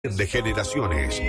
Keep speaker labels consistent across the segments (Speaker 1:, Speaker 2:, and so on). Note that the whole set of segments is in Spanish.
Speaker 1: de generaciones.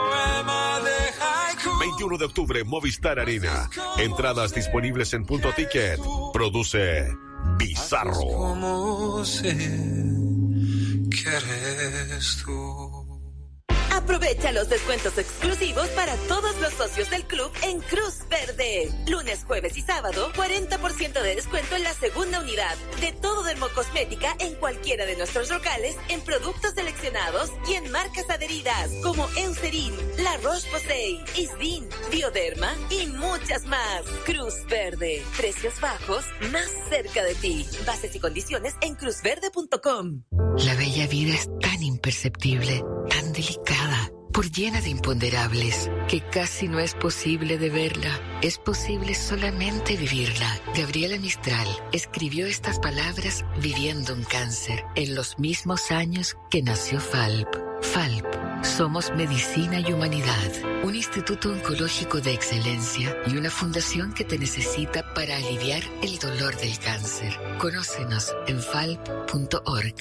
Speaker 1: 21 de octubre, Movistar Arena. Entradas disponibles en Punto Ticket. Produce Bizarro.
Speaker 2: Como sé que eres tú.
Speaker 3: Aprovecha los descuentos exclusivos para todos los socios del club en Cruz Verde. Lunes, jueves y sábado, 40% de descuento en la segunda unidad de todo dermocosmética en cualquiera de nuestros locales, en productos seleccionados y en marcas adheridas como Eucerin, La Roche-Posay, Isdin, Bioderma y muchas más. Cruz Verde. Precios bajos, más cerca de ti. Bases y condiciones en cruzverde.com.
Speaker 4: La bella vida es tan imperceptible, tan delicada, por llena de imponderables, que casi no es posible de verla. Es posible solamente vivirla. Gabriela Mistral escribió estas palabras viviendo un cáncer, en los mismos años que nació FALP. FALP. Somos Medicina y Humanidad, un instituto oncológico de excelencia y una fundación que te necesita para aliviar el dolor del cáncer. Conócenos en falp.org.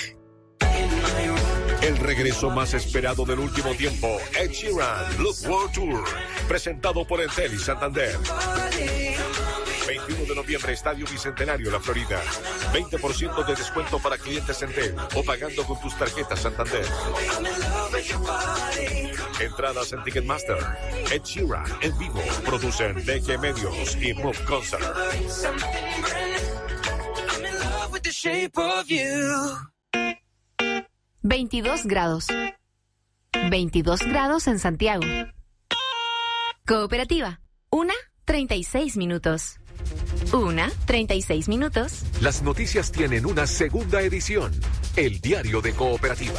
Speaker 1: El regreso más esperado del último tiempo, Ed Sheeran, Look World Tour, presentado por Entel y Santander. 21 de noviembre, Estadio Bicentenario, La Florida. 20% de descuento para clientes Entel o pagando con tus tarjetas Santander. Entradas en Ticketmaster. Ed Sheeran en vivo. Producen DG Medios y Move Concert.
Speaker 5: 22 grados. 22 grados en Santiago. Cooperativa. 1:36 minutos. 1:36 minutos.
Speaker 1: Las noticias tienen una segunda edición. El diario de Cooperativa.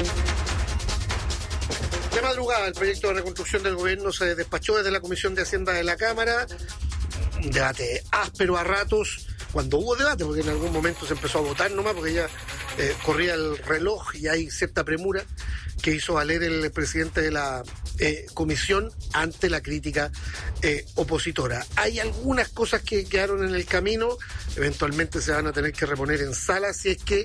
Speaker 6: De madrugada, el proyecto de reconstrucción del gobierno se despachó desde la Comisión de Hacienda de la Cámara. Un debate áspero a ratos, cuando hubo debate, porque en algún momento se empezó a votar nomás, porque ya corría el reloj y hay cierta premura que hizo valer el presidente de la comisión ante la crítica opositora. Hay algunas cosas que quedaron en el camino, eventualmente se van a tener que reponer en sala si es que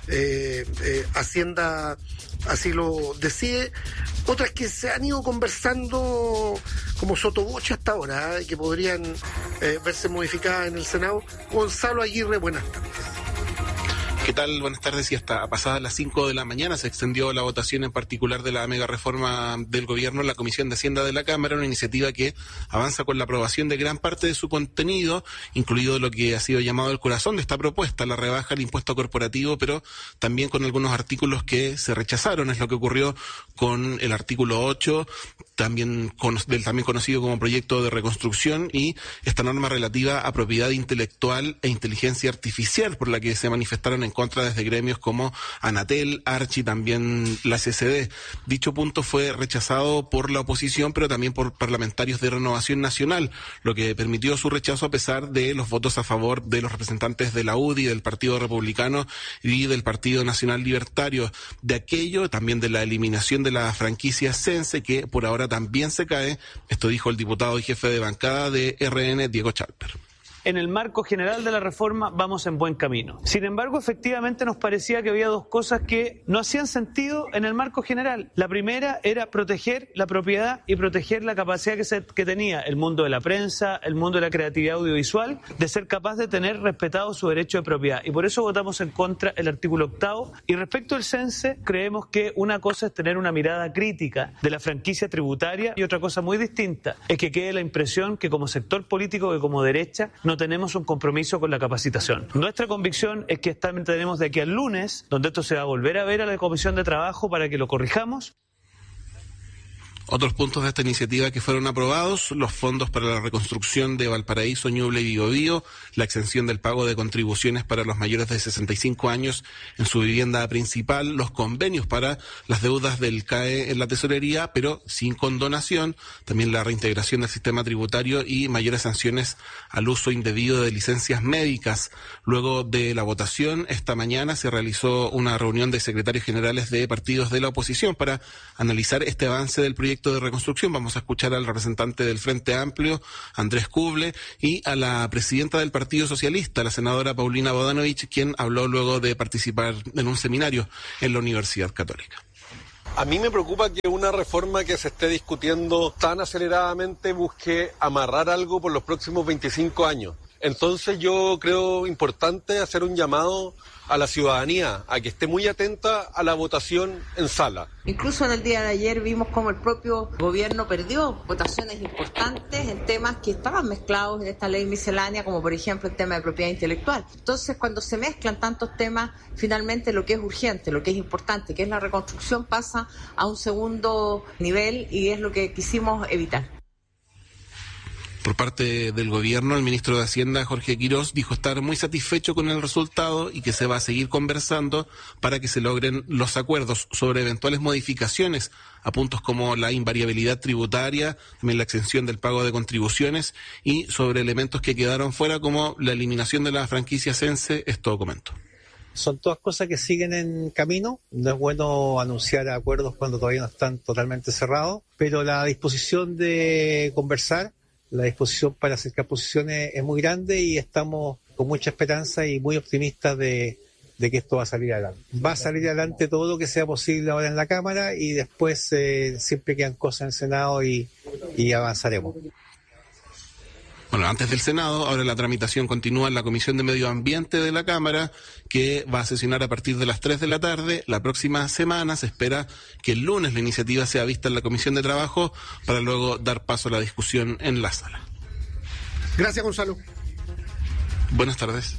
Speaker 6: Hacienda así lo decide. Otras que se han ido conversando como sotoboche hasta ahora, y que podrían verse modificadas en el Senado. Gonzalo Aguirre, buenas tardes.
Speaker 7: ¿Qué tal? Buenas tardes. Y hasta pasadas las 5 de la mañana se extendió la votación en particular de la mega reforma del gobierno en la Comisión de Hacienda de la Cámara, una iniciativa que avanza con la aprobación de gran parte de su contenido, incluido lo que ha sido llamado el corazón de esta propuesta, la rebaja del impuesto corporativo, pero también con algunos artículos que se rechazaron. Es lo que ocurrió con el artículo 8, también conocido como proyecto de reconstrucción, y esta norma relativa a propiedad intelectual e inteligencia artificial, por la que se manifestaron en contra desde gremios como Anatel, Archi, también la CCD. Dicho punto fue rechazado por la oposición, pero también por parlamentarios de Renovación Nacional, lo que permitió su rechazo a pesar de los votos a favor de los representantes de la UDI, del Partido Republicano y del Partido Nacional Libertario. De aquello, también de la eliminación de la franquicia Sense, que por ahora también se cae. Esto dijo el diputado y jefe de bancada de RN, Diego Chalper.
Speaker 8: En el marco general de la reforma vamos en buen camino. Sin embargo, efectivamente nos parecía que había dos cosas que no hacían sentido en el marco general. La primera era proteger la propiedad y proteger la capacidad que tenía el mundo de la prensa, el mundo de la creatividad audiovisual, de ser capaz de tener respetado su derecho de propiedad. Y por eso votamos en contra el artículo 8. Y respecto al CENSE, creemos que una cosa es tener una mirada crítica de la franquicia tributaria y otra cosa muy distinta es que quede la impresión que como sector político, que como derecha, no tenemos un compromiso con la capacitación. Nuestra convicción es que tenemos de aquí al lunes, donde esto se va a volver a ver a la Comisión de Trabajo para que lo corrijamos.
Speaker 7: Otros puntos de esta iniciativa que fueron aprobados: los fondos para la reconstrucción de Valparaíso, Ñuble y Biobío, la exención del pago de contribuciones para los mayores de 65 años en su vivienda principal, los convenios para las deudas del CAE en la tesorería, pero sin condonación, también la reintegración del sistema tributario y mayores sanciones al uso indebido de licencias médicas. Luego de la votación, esta mañana se realizó una reunión de secretarios generales de partidos de la oposición para analizar este avance del proyecto de reconstrucción. Vamos a escuchar al representante del Frente Amplio, Andrés Kuble, y a la presidenta del Partido Socialista, la senadora Paulina Bodanovich, quien habló luego de participar en un seminario en la Universidad Católica.
Speaker 9: A mí me preocupa que una reforma que se esté discutiendo tan aceleradamente busque amarrar algo por los próximos 25 años. Entonces yo creo importante hacer un llamado a la ciudadanía a que esté muy atenta a la votación en sala.
Speaker 10: Incluso en el día de ayer vimos cómo el propio gobierno perdió votaciones importantes en temas que estaban mezclados en esta ley miscelánea, como por ejemplo el tema de propiedad intelectual. Entonces, cuando se mezclan tantos temas, finalmente lo que es urgente, lo que es importante, que es la reconstrucción, pasa a un segundo nivel y es lo que quisimos evitar.
Speaker 7: Por parte del gobierno, el ministro de Hacienda, Jorge Quirós, dijo estar muy satisfecho con el resultado y que se va a seguir conversando para que se logren los acuerdos sobre eventuales modificaciones a puntos como la invariabilidad tributaria, también la exención del pago de contribuciones y sobre elementos que quedaron fuera como la eliminación de la franquicia Sense. Esto comento.
Speaker 11: Son todas cosas que siguen en camino. No es bueno anunciar acuerdos cuando todavía no están totalmente cerrados, pero la disposición de conversar, la disposición para acercar posiciones es muy grande y estamos con mucha esperanza y muy optimistas de que esto va a salir adelante. Va a salir adelante todo lo que sea posible ahora en la Cámara y después siempre quedan cosas en el Senado y avanzaremos.
Speaker 7: Bueno, antes del Senado, ahora la tramitación continúa en la Comisión de Medio Ambiente de la Cámara, que va a sesionar a partir de las 3 de la tarde. La próxima semana se espera que el lunes la iniciativa sea vista en la Comisión de Trabajo para luego dar paso a la discusión en la sala.
Speaker 6: Gracias, Gonzalo.
Speaker 7: Buenas tardes.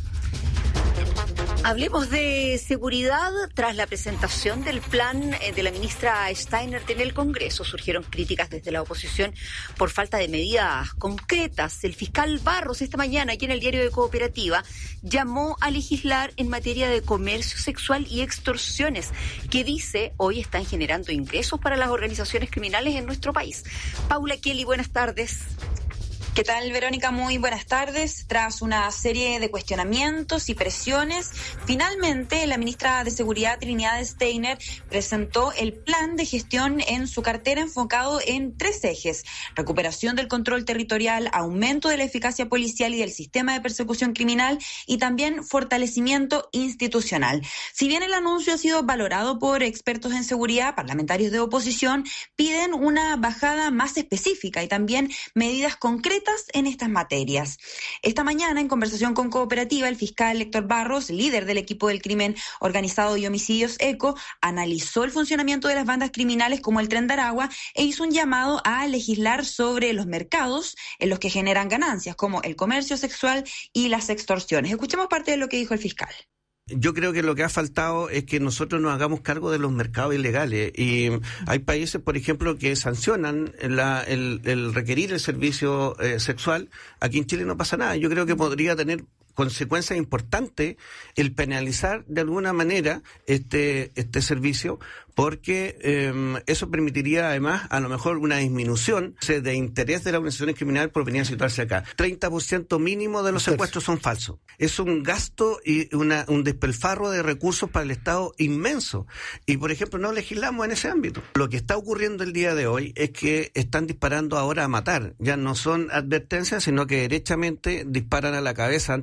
Speaker 12: Hablemos de seguridad. Tras la presentación del plan de la ministra Steiner en el Congreso, surgieron críticas desde la oposición por falta de medidas concretas. El fiscal Barros esta mañana aquí en el diario de Cooperativa llamó a legislar en materia de comercio sexual y extorsiones, que dice hoy están generando ingresos para las organizaciones criminales en nuestro país. Paula Kelly, buenas tardes.
Speaker 13: ¿Qué tal, Verónica? Muy buenas tardes. Tras una serie de cuestionamientos y presiones, finalmente la ministra de Seguridad, Trinidad Steiner, presentó el plan de gestión en su cartera enfocado en 3 ejes: recuperación del control territorial, aumento de la eficacia policial y del sistema de persecución criminal y también fortalecimiento institucional. Si bien el anuncio ha sido valorado por expertos en seguridad, parlamentarios de oposición piden una bajada más específica y también medidas concretas en estas materias. Esta mañana, en conversación con Cooperativa, el fiscal Héctor Barros, líder del equipo del crimen organizado y homicidios ECO, analizó el funcionamiento de las bandas criminales como el Tren de Aragua e hizo un llamado a legislar sobre los mercados en los que generan ganancias, como el comercio sexual y las extorsiones. Escuchemos parte de lo que dijo el fiscal.
Speaker 14: Yo creo que lo que ha faltado es que nosotros nos hagamos cargo de los mercados ilegales, y hay países, por ejemplo, que sancionan el requerir el servicio sexual. Aquí en Chile no pasa nada. Yo creo que podría tener consecuencias importantes el penalizar de alguna manera este servicio, porque eso permitiría además a lo mejor una disminución de interés de las organizaciones criminales por venir a situarse acá. 30% mínimo de los secuestros son falsos. Es un gasto y un despilfarro de recursos para el Estado inmenso. Y, por ejemplo, no legislamos en ese ámbito. Lo que está ocurriendo el día de hoy es que están disparando ahora a matar. Ya no son advertencias, sino que derechamente disparan a la cabeza.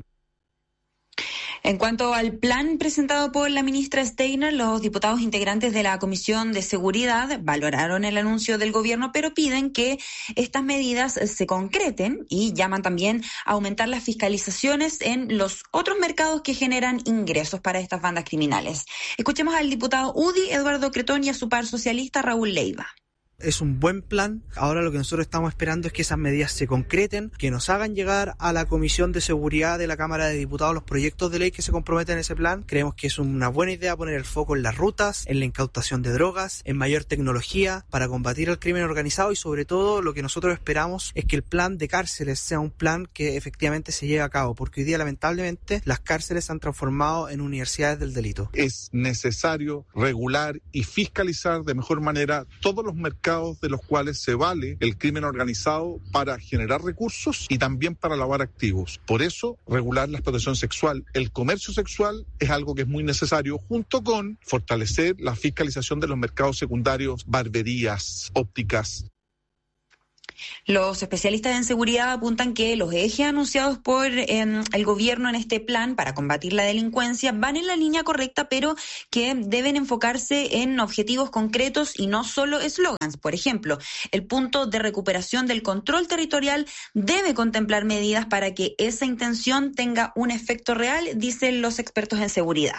Speaker 13: En cuanto al plan presentado por la ministra Steiner, los diputados integrantes de la Comisión de Seguridad valoraron el anuncio del gobierno, pero piden que estas medidas se concreten y llaman también a aumentar las fiscalizaciones en los otros mercados que generan ingresos para estas bandas criminales. Escuchemos al diputado UDI, Eduardo Cretón, y a su par socialista, Raúl Leiva.
Speaker 15: Es un buen plan. Ahora lo que nosotros estamos esperando es que esas medidas se concreten, que nos hagan llegar a la Comisión de Seguridad de la Cámara de Diputados los proyectos de ley que se comprometen en ese plan. Creemos que es una buena idea poner el foco en las rutas, en la incautación de drogas, en mayor tecnología para combatir el crimen organizado, y sobre todo lo que nosotros esperamos es que el plan de cárceles sea un plan que efectivamente se lleve a cabo, porque hoy día lamentablemente las cárceles se han transformado en universidades del delito.
Speaker 16: Es necesario regular y fiscalizar de mejor manera todos los mercados de los cuales se vale el crimen organizado para generar recursos y también para lavar activos. Por eso, regular la explotación sexual, el comercio sexual, es algo que es muy necesario, junto con fortalecer la fiscalización de los mercados secundarios, barberías, ópticas.
Speaker 13: Los especialistas en seguridad apuntan que los ejes anunciados por el gobierno en este plan para combatir la delincuencia van en la línea correcta, pero que deben enfocarse en objetivos concretos y no solo eslogans. Por ejemplo, el punto de recuperación del control territorial debe contemplar medidas para que esa intención tenga un efecto real, dicen los expertos en seguridad.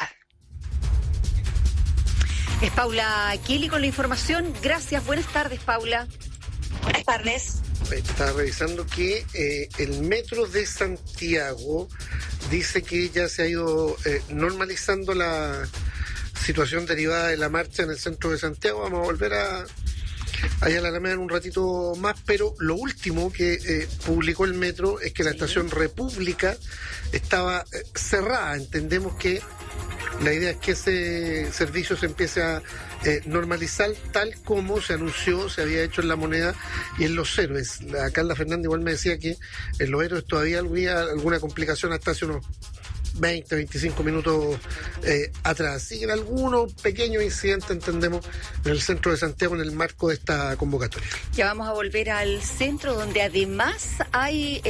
Speaker 12: Es Paula Kelly con la información. Gracias, buenas tardes, Paula.
Speaker 13: Buenas tardes.
Speaker 6: Estaba revisando que el metro de Santiago dice que ya se ha ido normalizando la situación derivada de la marcha en el centro de Santiago. Vamos a volver allá a la Alameda en un ratito más, pero lo último que publicó el metro es que la estación República estaba cerrada. Entendemos que la idea es que ese servicio se empiece a normalizar tal como se anunció, se había hecho en La Moneda y en Los Héroes. La Carla Fernández igual me decía que en Los Héroes todavía había alguna complicación hasta hace unos 20, 25 minutos atrás. Siguen algunos pequeños incidentes, entendemos, en el centro de Santiago en el marco de esta convocatoria.
Speaker 12: Ya vamos a volver al centro, donde además hay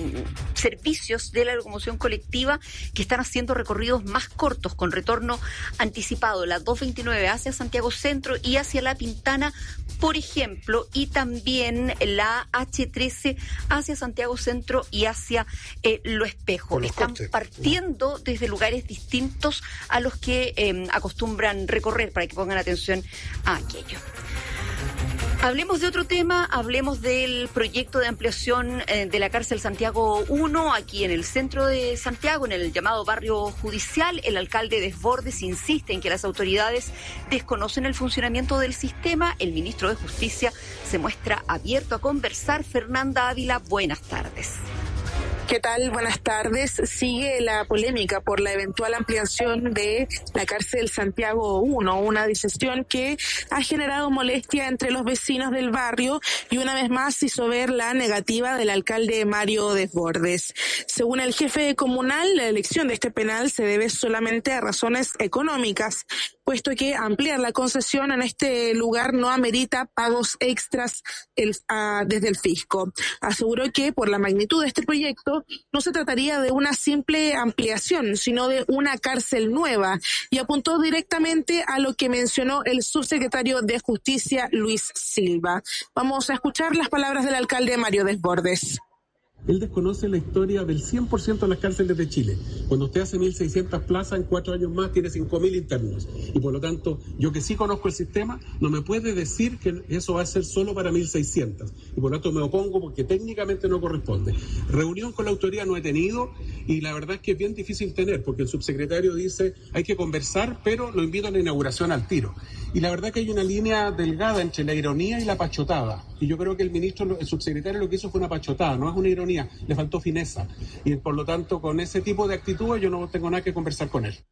Speaker 12: servicios de la locomoción colectiva que están haciendo recorridos más cortos con retorno anticipado, la 229 hacia Santiago Centro y hacia La Pintana, por ejemplo, y también la H13 hacia Santiago Centro y hacia Lo Espejo. Están partiendo desde lugares distintos a los que acostumbran recorrer, para que pongan atención a aquello. Hablemos de otro tema, hablemos del proyecto de ampliación de la cárcel Santiago 1, aquí en el centro de Santiago, en el llamado barrio judicial. El alcalde Desbordes insiste en que las autoridades desconocen el funcionamiento del sistema. El ministro de Justicia se muestra abierto a conversar. Fernanda Ávila, buenas tardes.
Speaker 17: ¿Qué tal? Buenas tardes. Sigue la polémica por la eventual ampliación de la cárcel Santiago 1, una decisión que ha generado molestia entre los vecinos del barrio y una vez más hizo ver la negativa del alcalde Mario Desbordes. Según el jefe comunal, la elección de este penal se debe solamente a razones económicas, puesto que ampliar la concesión en este lugar no amerita pagos extras desde el fisco. Aseguró que por la magnitud de este proyecto no se trataría de una simple ampliación, sino de una cárcel nueva, y apuntó directamente a lo que mencionó el subsecretario de Justicia, Luis Silva. Vamos a escuchar las palabras del alcalde Mario Desbordes.
Speaker 18: Él desconoce la historia del 100% de las cárceles de Chile. Cuando usted hace 1.600 plazas, en 4 años más tiene 5.000 internos. Y por lo tanto, yo que sí conozco el sistema, no me puede decir que eso va a ser solo para 1.600. Y por lo tanto me opongo porque técnicamente no corresponde. Reunión con la autoridad no he tenido y la verdad es que es bien difícil tener, porque el subsecretario dice hay que conversar, pero lo invito a la inauguración al tiro. Y la verdad que hay una línea delgada entre la ironía y la pachotada. Y yo creo que el subsecretario lo que hizo fue una pachotada, no es una ironía, le faltó fineza. Y por lo tanto, con ese tipo de actitudes yo no tengo nada que conversar con él.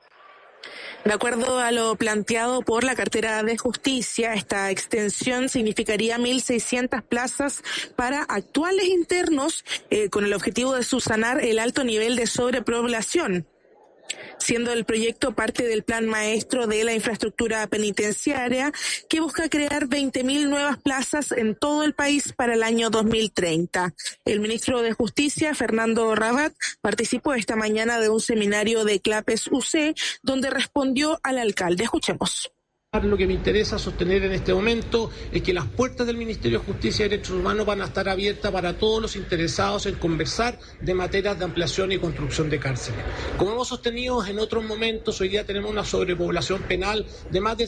Speaker 17: De acuerdo a lo planteado por la cartera de Justicia, esta extensión significaría 1.600 plazas para actuales internos con el objetivo de subsanar el alto nivel de sobrepoblación, siendo el proyecto parte del plan maestro de la infraestructura penitenciaria que busca crear 20.000 nuevas plazas en todo el país para el año 2030. El ministro de Justicia, Fernando Rabat, participó esta mañana de un seminario de Clapes UC donde respondió al alcalde. Escuchemos.
Speaker 19: Lo que me interesa sostener en este momento es que las puertas del Ministerio de Justicia y Derechos Humanos van a estar abiertas para todos los interesados en conversar de materias de ampliación y construcción de cárceles. Como hemos sostenido en otros momentos, hoy día tenemos una sobrepoblación penal de más del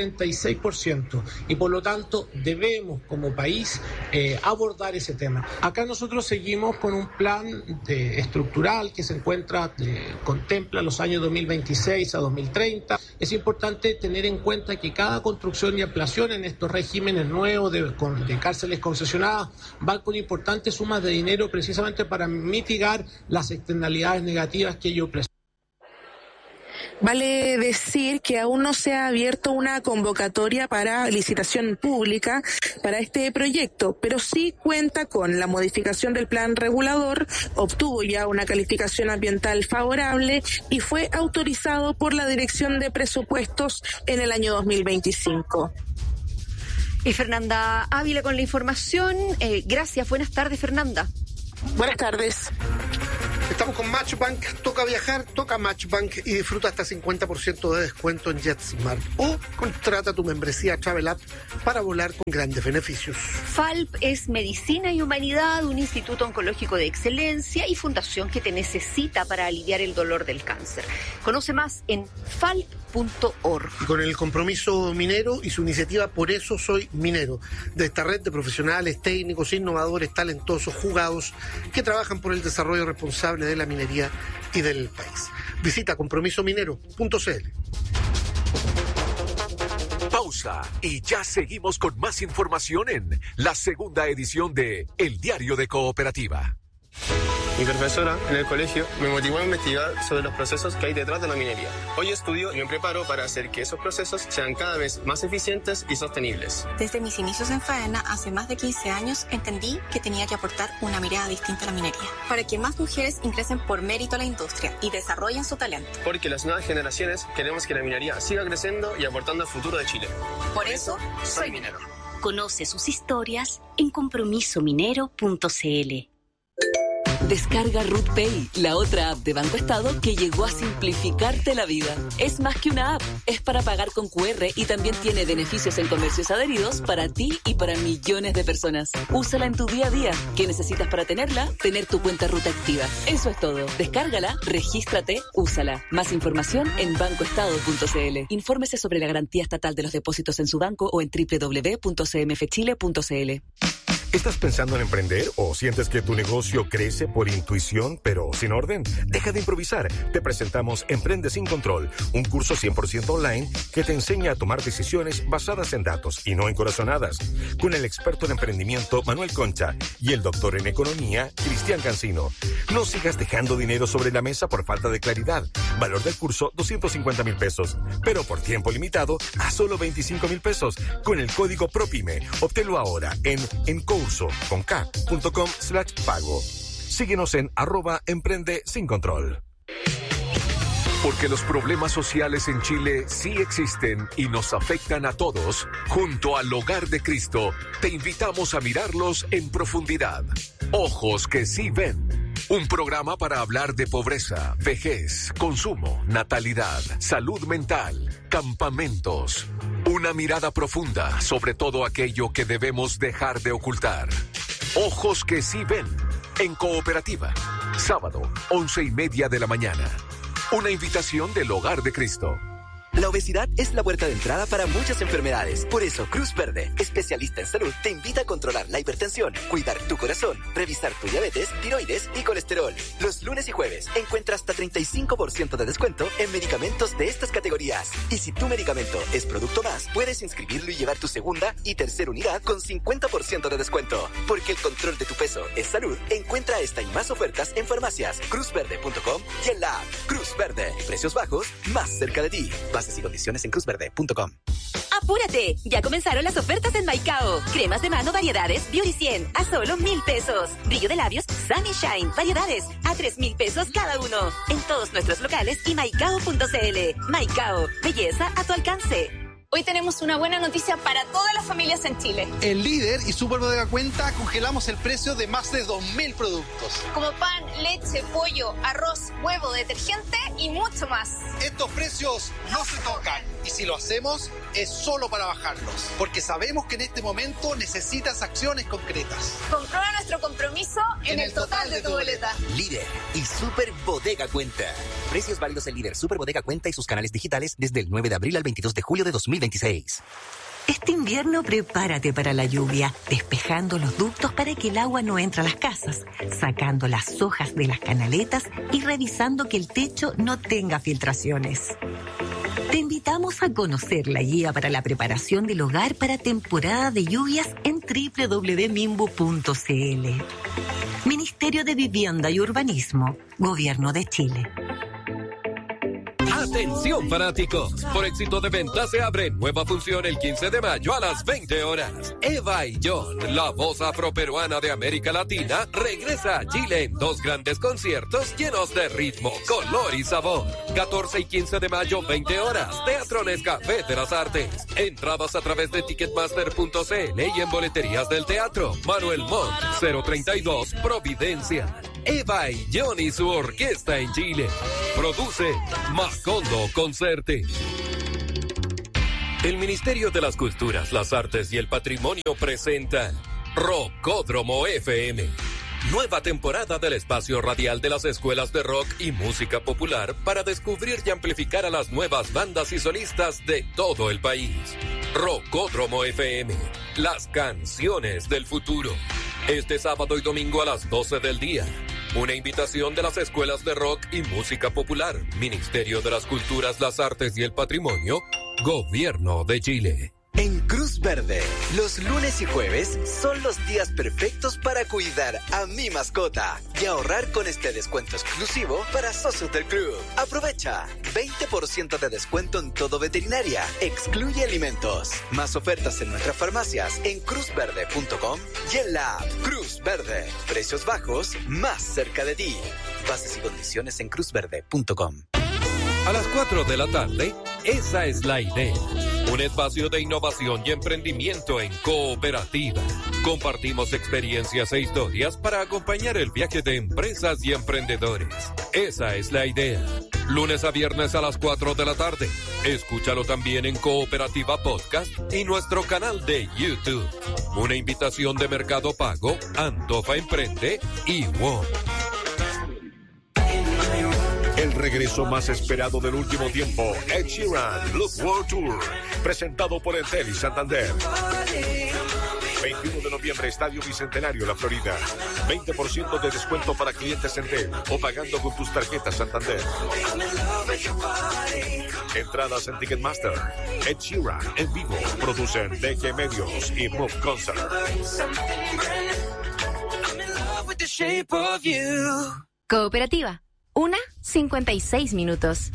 Speaker 19: 146% y por lo tanto debemos como país abordar ese tema. Acá nosotros seguimos con un plan estructural que contempla los años 2026 a 2030. Es importante tener en cuenta que cada construcción y ampliación en estos regímenes nuevos de cárceles concesionadas va con importantes sumas de dinero precisamente para mitigar las externalidades negativas que ello presenta.
Speaker 17: Vale decir que aún no se ha abierto una convocatoria para licitación pública para este proyecto, pero sí cuenta con la modificación del plan regulador, obtuvo ya una calificación ambiental favorable y fue autorizado por la Dirección de Presupuestos en el año 2025.
Speaker 12: Y Fernanda Ávila con la información. Gracias, buenas tardes, Fernanda.
Speaker 17: Buenas tardes.
Speaker 6: Estamos con Matchbank, toca viajar, toca Matchbank y disfruta hasta 50% de descuento en JetSmart. O contrata tu membresía Travel App para volar con grandes beneficios.
Speaker 12: FALP es Medicina y Humanidad, un instituto oncológico de excelencia y fundación que te necesita para aliviar el dolor del cáncer. Conoce más en falp.org.
Speaker 6: Y con el compromiso minero y su iniciativa Por eso soy minero, de esta red de profesionales, técnicos, innovadores, talentosos, jugados, que trabajan por el desarrollo responsable de la minería y del país. Visita compromisominero.cl.
Speaker 1: Pausa y ya seguimos con más información en la segunda edición de El Diario de Cooperativa.
Speaker 20: Mi profesora en el colegio me motivó a investigar sobre los procesos que hay detrás de la minería. Hoy estudio y me preparo para hacer que esos procesos sean cada vez más eficientes y sostenibles.
Speaker 21: Desde mis inicios en faena, hace más de 15 años, entendí que tenía que aportar una mirada distinta a la minería, para que más mujeres ingresen por mérito a la industria y desarrollen su talento.
Speaker 20: Porque las nuevas generaciones queremos que la minería siga creciendo y aportando al futuro de Chile.
Speaker 21: Por eso, soy minero.
Speaker 22: Conoce sus historias en compromisominero.cl.
Speaker 23: Descarga Root Pay, la otra app de Banco Estado que llegó a simplificarte la vida. Es más que una app, es para pagar con QR y también tiene beneficios en comercios adheridos para ti y para millones de personas. Úsala en tu día a día. ¿Qué necesitas para tenerla? Tener tu cuenta Ruta activa. Eso es todo. Descárgala, regístrate, úsala. Más información en bancoestado.cl. Infórmese sobre la garantía estatal de los depósitos en su banco o en www.cmfchile.cl.
Speaker 1: ¿Estás pensando en emprender o sientes que tu negocio crece por intuición pero sin orden? Deja de improvisar. Te presentamos Emprende sin Control, un curso 100% online que te enseña a tomar decisiones basadas en datos y no en corazonadas. Con el experto en emprendimiento Manuel Concha y el doctor en economía Cristian Cancino. No sigas dejando dinero sobre la mesa por falta de claridad. Valor del curso 250,000 pesos, pero por tiempo limitado a solo 25,000 pesos con el código PROPYME. Obténlo ahora en curso.com/pago. Síguenos en @emprende sin control. Porque los problemas sociales en Chile sí existen y nos afectan a todos, junto al Hogar de Cristo, te invitamos a mirarlos en profundidad. Ojos que sí ven. Un programa para hablar de pobreza, vejez, consumo, natalidad, salud mental, campamentos. Una mirada profunda sobre todo aquello que debemos dejar de ocultar. Ojos que sí ven. En Cooperativa. Sábado, 11:30 de la mañana. Una invitación del Hogar de Cristo.
Speaker 24: La obesidad es la puerta de entrada para muchas enfermedades. Por eso, Cruz Verde, especialista en salud, te invita a controlar la hipertensión, cuidar tu corazón, revisar tu diabetes, tiroides y colesterol. Los lunes y jueves encuentra hasta 35% de descuento en medicamentos de estas categorías. Y si tu medicamento es producto más, puedes inscribirlo y llevar tu segunda y tercera unidad con 50% de descuento. Porque el control de tu peso es salud. Encuentra esta y más ofertas en farmacias, cruzverde.com y en la app Cruz Verde. Precios bajos, más cerca de ti. Bases y condiciones en cruzverde.com.
Speaker 3: ¡Apúrate! Ya comenzaron las ofertas en Maicao. Cremas de mano variedades Beauty 100 a solo 1,000 pesos. Brillo de labios Sunny Shine variedades a 3,000 pesos cada uno. En todos nuestros locales y maicao.cl. Maicao, belleza a tu alcance.
Speaker 25: Hoy tenemos una buena noticia para todas las familias en Chile.
Speaker 26: En Líder y Super Bodega Cuenta congelamos el precio de más de 2,000 productos.
Speaker 25: Como pan, leche, pollo, arroz, huevo, detergente y mucho más.
Speaker 26: Estos precios no se tocan y si lo hacemos es solo para bajarlos. Porque sabemos que en este momento necesitas acciones concretas.
Speaker 25: Comprueba nuestro compromiso en el total de tu boleta.
Speaker 24: Líder y Super Bodega Cuenta. Precios válidos en Líder, Super Bodega Cuenta y sus canales digitales desde el 9 de abril al 22 de julio de 2026.
Speaker 27: Este invierno prepárate para la lluvia, despejando los ductos para que el agua no entre a las casas, sacando las hojas de las canaletas y revisando que el techo no tenga filtraciones. Te invitamos a conocer la guía para la preparación del hogar para temporada de lluvias en www.mimbu.cl. Ministerio de Vivienda y Urbanismo, Gobierno de Chile.
Speaker 2: Atención fanáticos, por éxito de venta se abre nueva función el 15 de mayo a las 20 horas. Eva y John, la voz afroperuana de América Latina, regresa a Chile en 2 grandes conciertos llenos de ritmo, color y sabor. 14 y 15 de mayo, 20 horas, Teatro Nescafé de las Artes. Entradas a través de Ticketmaster.cl y en boleterías del teatro. Manuel Montt, 032, Providencia. Eva y John y su orquesta en Chile. Produce Macondo Concerte. El Ministerio de las Culturas, las Artes y el Patrimonio presenta Rockódromo FM. Nueva temporada del espacio radial de las escuelas de rock y música popular para descubrir y amplificar a las nuevas bandas y solistas de todo el país. Rockódromo FM, las canciones del futuro. Este sábado y domingo a las 12 del día. Una invitación de las escuelas de rock y música popular, Ministerio de las Culturas, las Artes y el Patrimonio, Gobierno de Chile.
Speaker 24: En Cruz Verde, los lunes y jueves son los días perfectos para cuidar a mi mascota y ahorrar con este descuento exclusivo para socios del club. Aprovecha 20% de descuento en todo veterinaria, excluye alimentos. Más ofertas en nuestras farmacias en cruzverde.com y en la app Cruz Verde. Precios bajos más cerca de ti. Bases y condiciones en cruzverde.com.
Speaker 2: A las 4 de la tarde, esa es la idea. Un espacio de innovación y emprendimiento en cooperativa. Compartimos experiencias e historias para acompañar el viaje de empresas y emprendedores. Esa es la idea. Lunes a viernes a las 4 de la tarde. Escúchalo también en Cooperativa Podcast y nuestro canal de YouTube. Una invitación de Mercado Pago, Antofa Emprende y WOM.
Speaker 1: El regreso más esperado del último tiempo, Ed Sheeran, Look World Tour, presentado por Entel y Santander. 21 de noviembre, Estadio Bicentenario, La Florida. 20% de descuento para clientes Entel o pagando con tus tarjetas Santander. Entradas en Ticketmaster. Ed Sheeran en vivo. Producen DG Medios y Move Concert.
Speaker 4: Cooperativa. 1:56 minutos.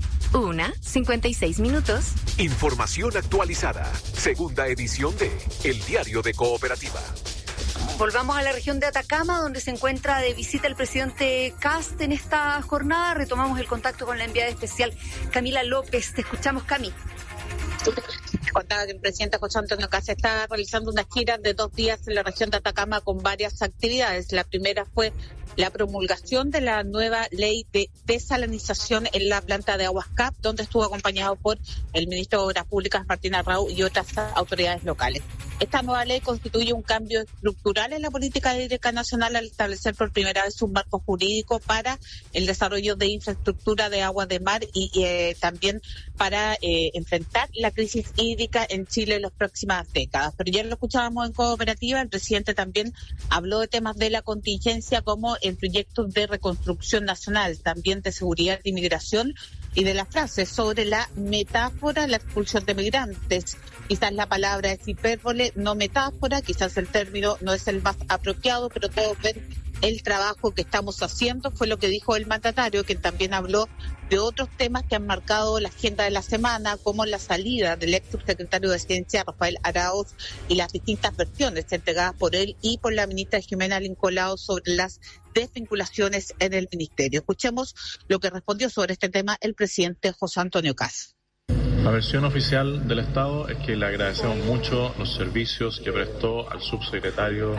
Speaker 4: 1:56 minutos.
Speaker 1: Información actualizada. Segunda edición de El Diario de Cooperativa.
Speaker 12: Volvamos a la región de Atacama, donde se encuentra de visita el presidente Kast en esta jornada. Retomamos el contacto con la enviada especial Camila López. Te escuchamos, Cami.
Speaker 5: Contaba que el presidente José Antonio Kast está realizando una gira de 2 días en la región de Atacama con varias actividades. La primera fue la promulgación de la nueva ley de desalinización en la planta de aguas CAP, donde estuvo acompañado por el ministro de Obras Públicas, Martín Arrau, y otras autoridades locales. Esta nueva ley constituye un cambio estructural en la política hídrica nacional al establecer por primera vez un marco jurídico para el desarrollo de infraestructura de agua de mar y también para enfrentar la crisis hídrica en Chile en las próximas décadas. Pero ya lo escuchábamos en Cooperativa, el presidente también habló de temas de la contingencia como el proyecto de reconstrucción nacional, también de seguridad y migración, y de la frase sobre la metáfora, la expulsión de migrantes. Quizás la palabra es hipérbole, no metáfora, quizás el término no es el más apropiado, pero todos ven el trabajo que estamos haciendo, fue lo que dijo el mandatario, que también habló de otros temas que han marcado la agenda de la semana, como la salida del ex subsecretario de Ciencia, Rafael Araoz, y las distintas versiones entregadas por él y por la ministra Jimena Lincolao sobre las desvinculaciones en el ministerio. Escuchemos lo que respondió sobre este tema el presidente José Antonio Kast.
Speaker 8: La versión oficial del Estado es que le agradecemos mucho los servicios que prestó al subsecretario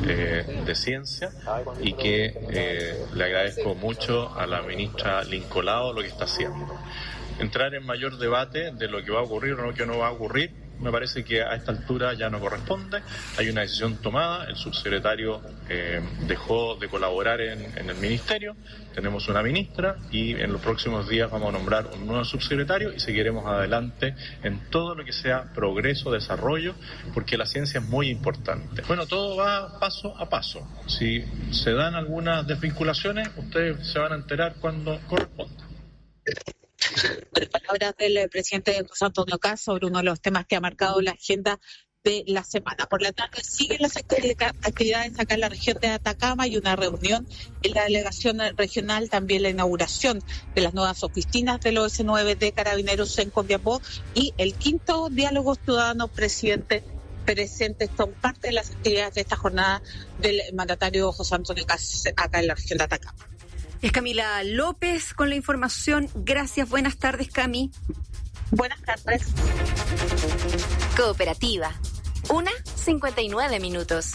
Speaker 8: de Ciencia y que le agradezco mucho a la ministra Lincolao lo que está haciendo. Entrar en mayor debate de lo que va a ocurrir o lo que no va a ocurrir, me parece que a esta altura ya no corresponde. Hay una decisión tomada, el subsecretario dejó de colaborar en el ministerio, tenemos una ministra y en los próximos días vamos a nombrar un nuevo subsecretario y seguiremos adelante en todo lo que sea progreso, desarrollo, porque la ciencia es muy importante. Bueno, todo va paso a paso. Si se dan algunas desvinculaciones, ustedes se van a enterar cuando corresponda.
Speaker 5: Palabras del presidente José Antonio Kast sobre uno de los temas que ha marcado la agenda de la semana. Por la tarde siguen las actividades acá en la región de Atacama y una reunión en la delegación regional, también la inauguración de las nuevas oficinas del OS9 de Carabineros en Copiapó y el quinto diálogo ciudadano presentes son parte de las actividades de esta jornada del mandatario José Antonio Kast acá en la región de Atacama.
Speaker 12: Es Camila López con la información. Gracias, buenas tardes, Cami.
Speaker 5: Buenas tardes.
Speaker 4: Cooperativa. 1:59 minutos.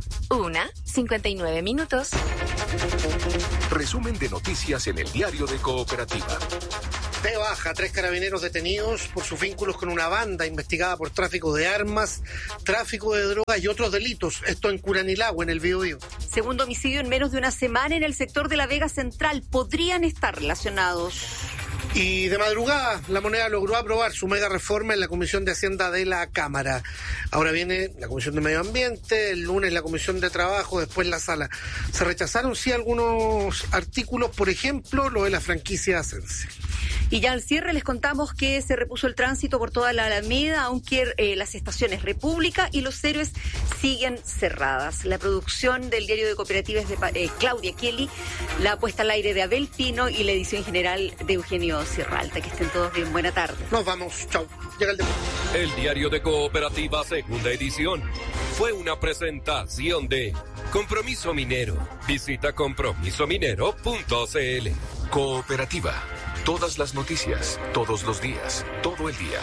Speaker 4: 1:59 minutos.
Speaker 1: Resumen de noticias en el diario de Cooperativa.
Speaker 6: De baja, 3 carabineros detenidos por sus vínculos con una banda investigada por tráfico de armas, tráfico de drogas y otros delitos. Esto en Curanilahue, en el Biobío.
Speaker 12: Segundo homicidio en menos de una semana en el sector de la Vega Central. Podrían estar relacionados.
Speaker 6: Y de madrugada, La Moneda logró aprobar su mega reforma en la Comisión de Hacienda de la Cámara. Ahora viene la Comisión de Medio Ambiente, el lunes la Comisión de Trabajo, después la Sala. Se rechazaron, sí, algunos artículos, por ejemplo, lo de la franquicia Ascense.
Speaker 12: Y ya al cierre les contamos que se repuso el tránsito por toda la Alameda, aunque las estaciones República y Los Héroes siguen cerradas. La producción del diario de Cooperativa es de Claudia Kelly, la puesta al aire de Abel Pino y la edición general de Eugenio Sierralta. Que estén todos bien, buena tarde.
Speaker 6: Nos vamos, chao. Llega el deporte.
Speaker 2: El diario de Cooperativa, segunda edición, fue una presentación de Compromiso Minero. Visita compromisominero.cl.
Speaker 1: Cooperativa. Todas las noticias, todos los días, todo el día.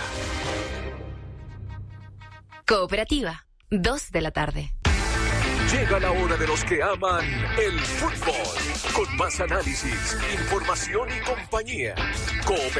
Speaker 4: Cooperativa. 2 de la tarde.
Speaker 1: Llega la hora de los que aman el fútbol. Con más análisis, información y compañía.